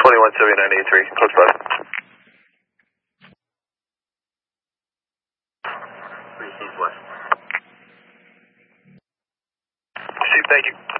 217983, close by. Received west. Steve, thank you.